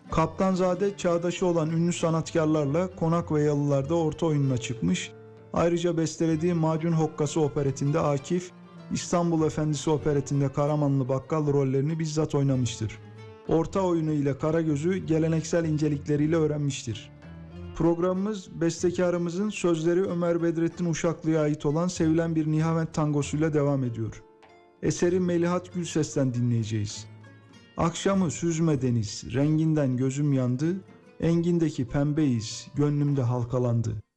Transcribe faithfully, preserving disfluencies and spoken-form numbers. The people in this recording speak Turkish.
Kaptanzade çağdaşı olan ünlü sanatkarlarla Konak ve Yalılar'da orta oyununa çıkmış. Ayrıca bestelediği Macun Hokkası operetinde Akif, İstanbul Efendisi operetinde Karamanlı Bakkal rollerini bizzat oynamıştır. Orta oyunu ile Karagöz'ü geleneksel incelikleriyle öğrenmiştir. Programımız bestekarımızın sözleri Ömer Bedrettin Uşaklı'ya ait olan sevilen bir Nihavent tangosuyla devam ediyor. Eseri Melihat Gülses'ten dinleyeceğiz. Akşamı süzme deniz, renginden gözüm yandı, engindeki pembeyiz, gönlümde halkalandı.